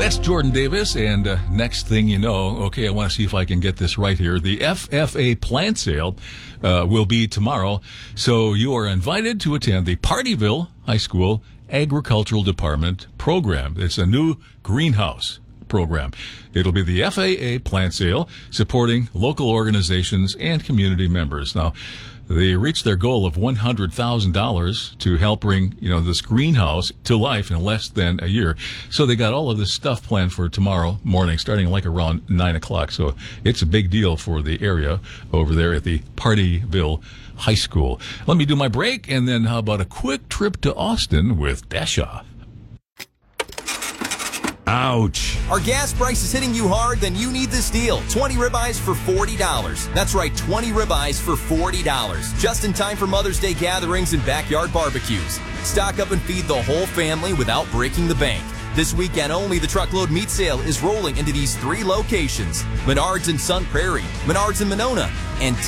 That's Jordan Davis, and next thing you know, okay, I want to see if I can get this right here. The FFA plant sale will be tomorrow, so you are invited to attend the Partyville High School Agricultural Department program. It's a new greenhouse program. It'll be the FAA plant sale supporting local organizations and community members. Now, they reached their goal of $100,000 to help bring, this greenhouse to life in less than a year. So they got all of this stuff planned for tomorrow morning, starting like around 9 o'clock. So it's a big deal for the area over there at the Partyville High School. Let me do my break, and then how about a quick trip to Austin with Dasha? Ouch. Are gas prices hitting you hard? Then you need this deal. 20 ribeyes for $40. That's right, 20 ribeyes for $40. Just in time for Mother's Day gatherings and backyard barbecues. Stock up and feed the whole family without breaking the bank. This weekend only, the truckload meat sale is rolling into these 3 locations: Menards in Sun Prairie, Menards in Monona, and